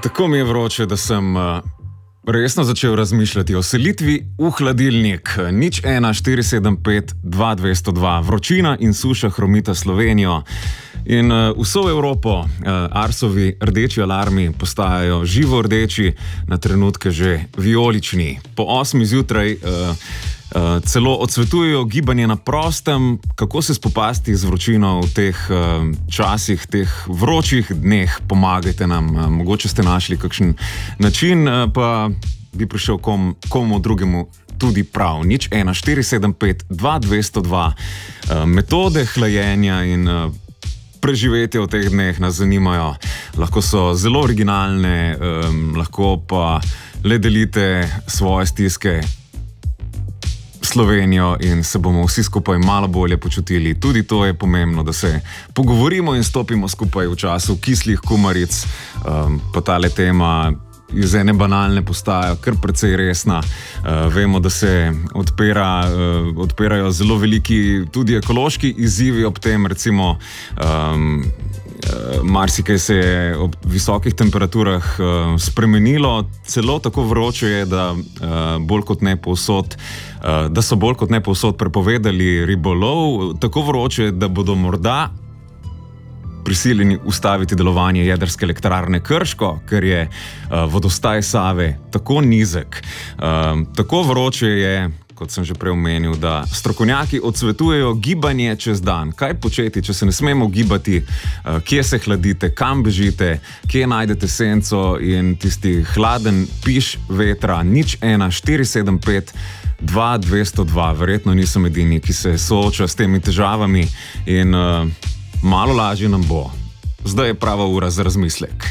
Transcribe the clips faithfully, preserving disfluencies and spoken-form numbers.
Tako mi je vroče, da sem uh, resno začel razmišljati o selitvi v hladilnik. Nič ena štiri sedem pet dva dve nula dva. Vročina in suša hromita Slovenijo. In uh, vso Evropo uh, Arsovi rdeči alarmi postajajo živo rdeči, na trenutke že vijolični. Po osmi zjutraj uh, Uh, celo odsvetujejo gibanje na prostem, kako se spopasti z vročino v teh uh, časih, teh vročih dneh. Pomagajte nam, uh, mogoče ste našli kakšen način, uh, pa bi prišel kom, komu drugemu tudi prav. Nič ena štiri sedem pet dva dve nula dva. Uh, metode hlajenja in uh, preživetja v teh dneh nas zanimajo. Lahko so zelo originalne, um, lahko pa le delite svoje stiske Slovenijo in se bomo vsi skupaj malo bolje počutili. Tudi to je pomembno, da se pogovorimo in stopimo skupaj v času kislih kumaric. Um, pa tale tema iz ene banalne postaja kar precej resna. Uh, vemo, da se odpira, uh, odpirajo zelo veliki tudi ekološki izzivi ob tem, recimo um, marsikaj se je ob visokih temperaturah uh, spremenilo, celo tako vroče je, da, uh, bolj kot ne povsod, uh, da so bolj kot ne povsod prepovedali ribolov, tako vroče, da bodo morda prisiljeni ustaviti delovanje jedrske elektrarne Krško, ker je uh, vodostaj Save tako nizek. Uh, tako vroče je, kot sem že prej omenil, da strokovnjaki odsvetujejo gibanje čez dan. Kaj početi, če se ne smemo gibati, uh, kje se hladite, kam bežite, kje najdete senco in tisti hladen piš vetra. Nič ena štiri sedem pet dva dve nula dva. Verjetno nisem edini, ki se sooča s temi težavami in uh, malo lažje nam bo. Zdaj je prava ura za razmislek.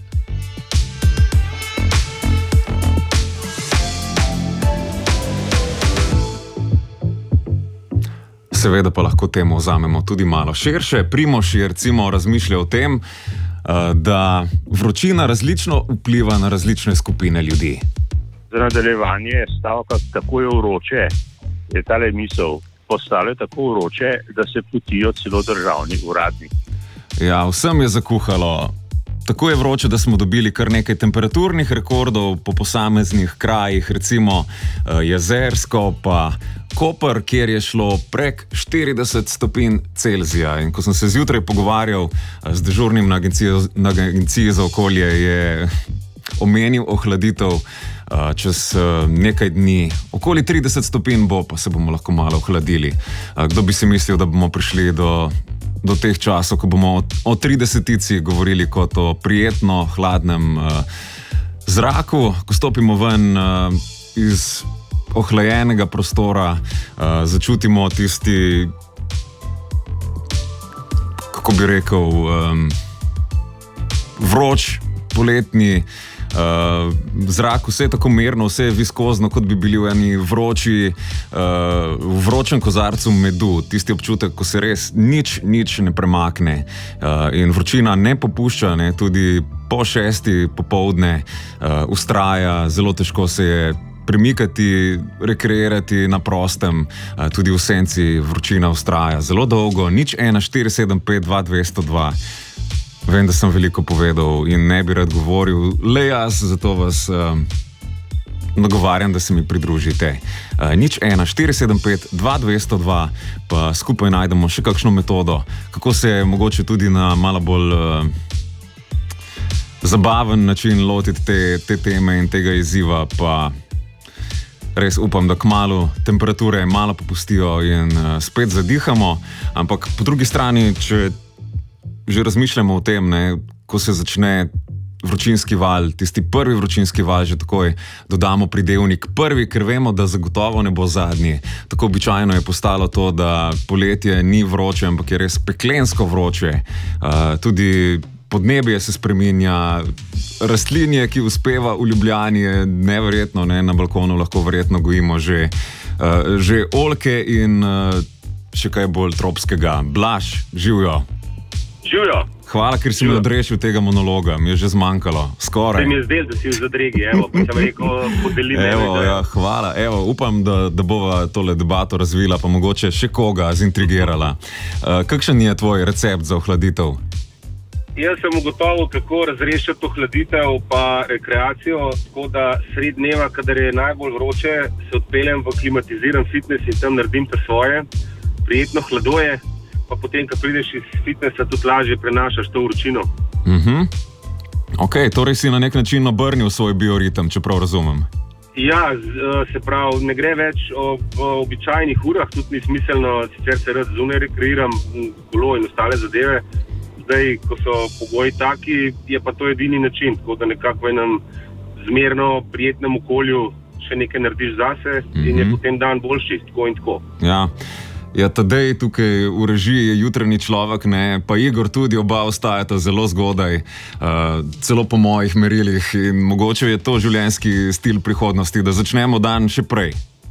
Seveda pa lahko temu vzamemo tudi malo širše. Primož je recimo razmišljal o tem, da vročina različno vpliva na različne skupine ljudi. Za nadaljevanje stavka tako je vroče, je tale misel, postalo je tako vroče, da se potijo celo državni uradniki. Ja, vsem je zakuhalo. Tako je vroče, da smo dobili kar nekaj temperaturnih rekordov po posameznih krajih, recimo Jezersko pa Koper, kjer je šlo prek štirideset stopinj Celzija. In ko sem se zjutraj pogovarjal z dežurnim na agenciji, na agenciji za okolje, je omenil ohladitev čez nekaj dni. Okoli trideset stopinj bo, pa se bomo lahko malo ohladili. Kdo bi si mislil, da bomo prišli do do teh časov, ko bomo o, o tridesetici govorili kot o prijetno, hladnem uh, zraku, ko stopimo ven uh, iz ohlajenega prostora, uh, začutimo tisti, kako bi rekel, um, vroč, poletni Uh, zrak, vse je tako mirno, vse je viskozno, kot bi bili v eni vroči, uh, vročem kozarcu medu. Tisti občutek, ko se res nič, nič ne premakne uh, in vročina ne popušča, ne, tudi po šesti popoldne uh, ustraja, zelo težko se je premikati, rekreirati na prostem, uh, tudi v senci vročina ustraja zelo dolgo. Nič ena štiri sedem pet dva dve nula dva. Vem, da sem veliko povedal in ne bi rad govoril, le jaz, zato vas uh, nagovarjam, da se mi pridružite. Uh, nič ena štiri sedem pet dva dve nula dva, pa skupaj najdemo še kakšno metodo, kako se mogoče tudi na malo bolj uh, zabaven način lotiti te, te teme in tega izziva, pa res upam, da kmalu temperature malo popustijo in uh, spet zadihamo, ampak po drugi strani, če že razmišljamo o tem, ne, ko se začne vročinski val, tisti prvi vročinski val, že takoj dodamo pridevnik prvi, ker vemo, da zagotovo ne bo zadnji. Tako običajno je postalo to, da poletje ni vroče, ampak je res peklensko vroče. Uh, tudi podnebje se spreminja, rastlinje, ki uspeva v Ljubljani, je neverjetno, ne, na balkonu lahko verjetno gojimo že, uh, že oljke in uh, še kaj bolj tropskega. Blaž, živjo! Živjo. Hvala, ker si mi odrešil tega monologa, mi je že zmanjkalo, skoraj. Se mi je zdel, da si v zadregi, evo, pa sem rekel, podeli me. Evo, ja, hvala, evo, upam, da, da bova tole debato razvila, pa mogoče še koga zintrigirala. Uh, kakšen je tvoj recept za ohladitev? Jaz sem ugotovil, kako razrešiti to hladitev pa rekreacijo, tako da sred dneva, kadar je najbolj vroče, se odpeljem v klimatiziran fitness in tam naredim te svoje. Prijetno hladoje, pa potem, ko prideš iz fitnessa, tudi lažje prenašaš to vročino. Mhm. Ok, torej si na nek način obrnil svoj bioritem, če prav razumem. Ja, se pravi, ne gre več o, v običajnih urah, tudi ni smiselno, sicer se raz zunaj rekreiram, kolo in ostale zadeve. Zdaj, ko so pogoji taki, je pa to edini način, tako da nekako v enem zmerno, prijetnem okolju še nekaj narediš zase mm-hmm. in je potem dan boljši, tako in tako. Ja, ja Tadej tukaj v režiji je jutranji človek, ne, pa Igor tudi, oba ostajata zelo zgodaj, uh, celo po mojih merilih in mogoče je to življenjski stil prihodnosti, da začnemo dan še prej.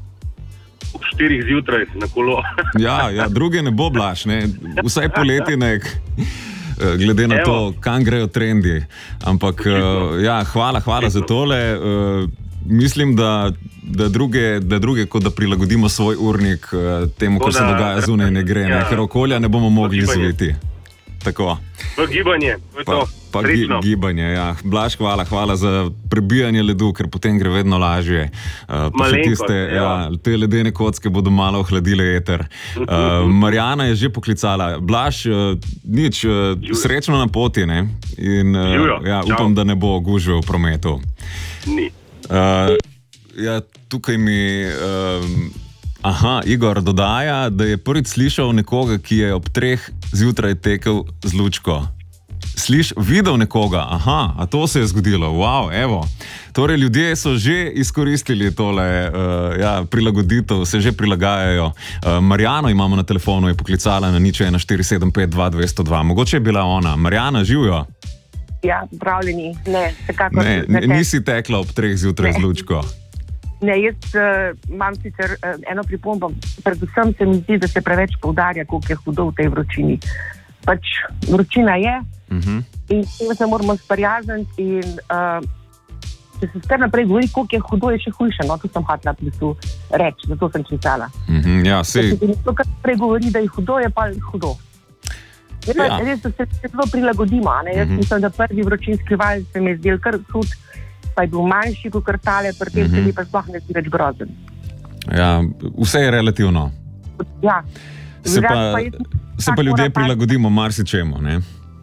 Ob štirih zjutraj na kolo. Ja, ja, druge ne bo, Blaž, ne, vsaj poleti nek. Glede na Evo. to, kam grejo trendi. Ampak, uh, ja, hvala, hvala za tole. Uh, mislim, da, da, druge, da druge, kot da prilagodimo svoj urnik uh, temu, kar se dogaja zunaj, ne gre, ja. ne, ker okolja ne bomo mogli izviti. Tako. V gibanje, v to. Pa, pa gi, gibanje, ja. Blaž, hvala, hvala za prebijanje ledu, ker potem gre vedno lažje. Uh, pa še tiste, ja, te ledene kocke bodo malo ohladile eter. Uh, Marjana je že poklicala. Blaž, uh, nič, uh, srečno na poti, ne? In uh, ja, upam, da ne bo gužve v prometu. Ni. Uh, ja, tukaj mi... Uh, Aha, Igor dodaja, da je prvič slišal nekoga, ki je ob treh zjutraj tekel z lučko. Sliš, videl nekoga, aha, a to se je zgodilo, wow, evo. Torej, ljudje so že izkoristili tole uh, ja, prilagoditev, se že prilagajajo. Uh, Marjano imamo na telefonu, je poklicala na nič ena štiri sedem pet dva dve nula dva. Mogoče je bila ona. Marjana, živijo? Ja, zdravljeni, ne, sekako. Ne, ne, nisi tekla ob treh zjutraj z lučko. Ne, jaz uh, imam sicer uh, eno pripombo. Predvsem se mi zdi, da se preveč poudarja, koliko je hudo v tej vročini. Pač vročina je uh-huh. in s tem se moramo sprijazniti in uh, če se kar naprej govori, koliko je hudo, je še hujše. No, to sem hotela reči, zato sem čitala. Uh-huh, ja, sej... Če se kar naprej govori, da je hudo, je pa hudo. Je pa, ja. Res, da se zelo prilagodimo. Ne? Jaz uh-huh. mislim, da prvi vročinski val se mi je zdel kar hud, pa je bil manjši kot krtale, pri tem se mi pa sploh ne zdi več grozen. Ja, vse je relativno. Ja. Se pa, pa, se pa ljudje prilagodimo marsičemu, ne?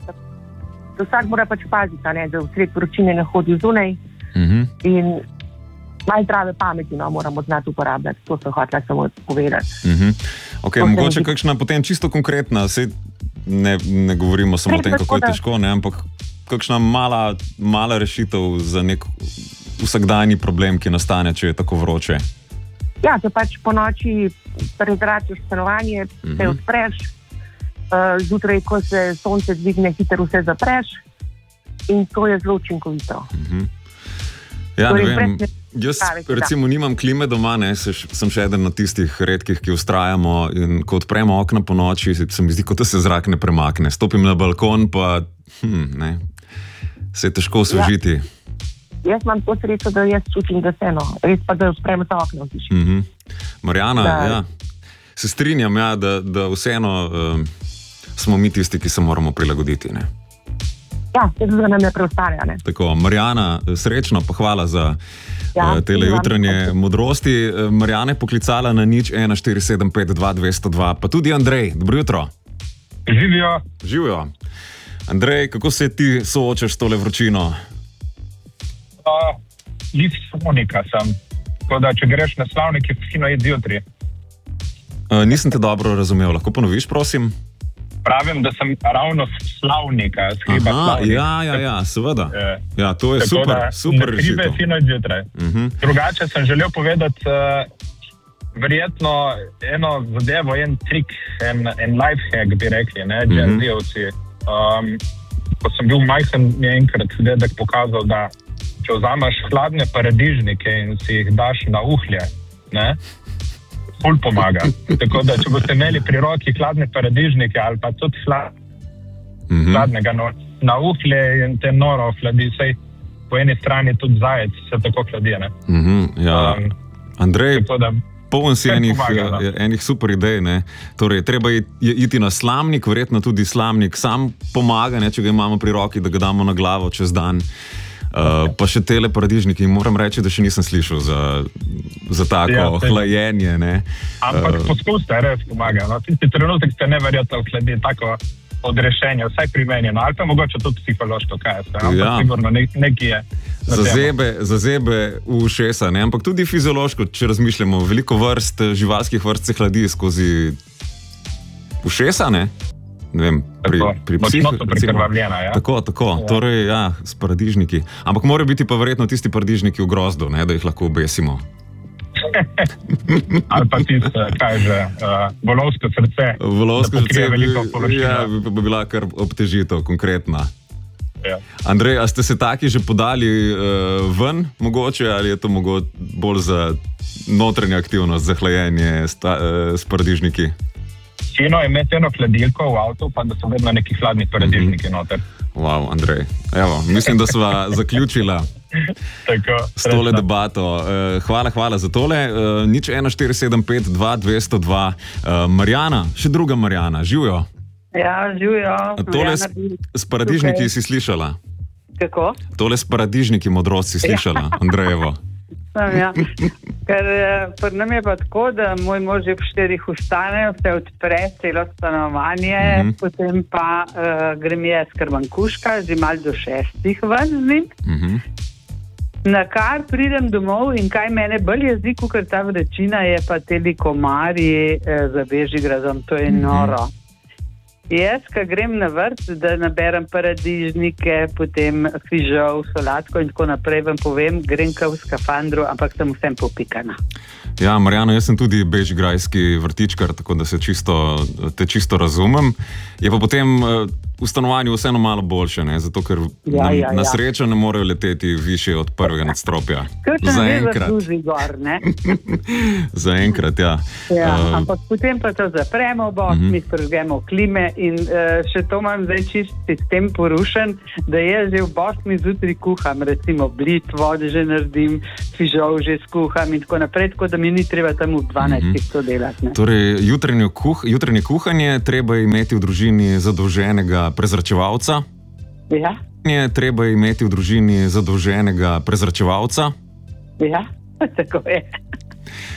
Vsak mora pač paziti, ne, da v sred vročine ne hodi zunaj uh-huh. in malo zdrave pameti no, moramo znati uporabljati. To sem hotela samo povedati. Uh-huh. Ok, to mogoče kakšna potem čisto konkretna, sej ne, ne govorimo samo o tem, kako je težko, ne, ampak kakšna mala, mala rešitev za nek vsakdanji problem, ki nastane, če je tako vroče? Ja, če pač po noči prezračiš stanovanje, uh-huh. se odpreš, uh, zjutraj, ko se sonce dvigne, hitro vse zapreš in to je zelo učinkovito. Uh-huh. Ja, ne vem, jaz recimo nimam klime doma, ne, sem še eden od tistih redkih, ki ustrajamo in ko odpremo okna po noči, se mi zdi, kot da se zrak ne premakne. Stopim na balkon, pa hm, ne, se je težko osvežiti. Ja. Jaz imam to srečo, da jaz čutim, da se eno, res pa da sprejme ta okno. Mm-hmm. Marjana, da... ja, se strinjam, ja, da, da vseeno uh, smo mi tisti, ki se moramo prilagoditi. Ne? Ja, tudi nam je preostane. Ne? Tako, Marjana, srečno, pa hvala za ja, uh, tele jutranje modrosti. Uh, Marjana je poklicala na nič ena štiri sedem pet dva dve nula dva, pa tudi Andrej, dobro jutro. Živijo. Živijo. Andrej, kako se ti soočaš s tole vročino? Iz Slavnika sem. Tako da, če greš na Slavnik, je fino iti zjutraj. Uh, nisem te dobro razumel. Lahko ponoviš, prosim? Pravim, da sem ravno z Slavnika, z hriba Slavnik. Ja, ja, ja, seveda. Ja, to je super, da, super rešitev. Hribe je fino iti zjutraj. Uh-huh. Drugače sem želel povedati, uh, verjetno eno zadevo, en trik, en, en life hack, bi rekli, ne, dženzijevci. Um, ko sem bil majhen, mi je enkrat dedek pokazal, da če vzameš hladne paradižnike in si jih daš na uhlje, ne, ful pomaga. Tako da, če boste imeli pri roki hladne paradižnike ali pa tudi hlad, mm-hmm. hladnega no, na uhlje in te noro hladi, sej po eni strani tudi zajec se tako hladi, ne. Mm-hmm, ja. um, Andrej, tako da, poln si enih, enih super idej. Ne? Torej, treba je iti na slamnik, verjetno tudi slamnik sam pomaga, ne, če ga imamo pri roki, da ga damo na glavo čez dan. Uh, pa še tele paradižniki. Moram reči, da še nisem slišal za, za tako ja, hlajenje. Ne? Ampak uh, poskusite, res pomaga. No? Tisti trenutek ste neverjetno sledi tako odrešenje, vsaj pri meni, no? Ali pa mogoče tudi psihološko, kaj je. No? Ja. Sigurno nek, nekaj je. Zazebe, zazebe v ušesa, ne? Ampak tudi fiziološko, če razmišljamo, veliko vrst, živalskih vrst se hladi skozi ušesa, ne? Ne vem, pri, pri psih, recimo, ja. Tako, tako, ja. Torej, ja, s paradižniki. Ampak morajo biti pa verjetno tisti paradižniki v grozdu, ne, da jih lahko obesimo. Ali pa tisti, kaj že, uh, volovsko srce. Volovsko srce bi, ja, bi, bi bila kar obtežitev, konkretna. Ja. Andrej, a ste se taki že podali uh, ven, mogoče, ali je to mogoče bolj za notranje aktivnost, za hlajenje sta, uh, s paradižniki? Sino je imeti eno hladilko v avtu, pa da so vedno neki hladni paradižniki noter. Wow, Andrej. Evo, mislim, da sva zaključila s tole debato. Hvala, hvala za tole. Nič ena štiri sedem pet dva dve nula dva. Marjana, še druga Marjana, živijo? Ja, živijo. Tole s, s paradižniki okay. Si slišala? Kako? Tole s paradižniki modrost si slišala, ja. Andrejevo. Ja. Ker pri nam je pa tako, da moj mož je v štirih vstane, se odpre celo stanovanje, mm-hmm. potem pa uh, grem jaz krvankuška, že malo do šestih ven z njim. Mm-hmm. Na kar pridem domov in kaj mene bolj jeziku, ker ta vrečina je pa teli komarji uh, za Bežigradom, to je mm-hmm. noro. Jaz, ko grem na vrt, da naberem paradižnike, potem fižol, solatko in tako naprej, vam povem, grem ka v skafandru, ampak sem vsem popikana. Ja, Marjana, jaz sem tudi bežigrajski vrtičkar, tako da se čisto, te čisto razumem. Je pa potem v stanovanju vseeno malo boljše, ne? Zato ker ja, na, ja, na ja. srečo ne morejo leteti više od prvega nadstropja. Zaenkrat. Gor, ne? Zaenkrat, ja. ja uh, ampak potem pa to zapremo, bo, uh-huh. mi spržgemo klime in uh, še to imam zdaj čist sistem porušen, da jaz že v Bosni zjutraj kuham, recimo blitvo, da že naredim, fižol že skuham in tako naprej, tako da mi ni treba tam v dvanajstih uh-huh. to delati. Ne? Torej, jutranje, kuh, jutranje kuhanje treba imeti v družini zadolženega prezračevalca. Ja. Je treba imeti v družini zadolženega prezračevalca. Ja, tako je.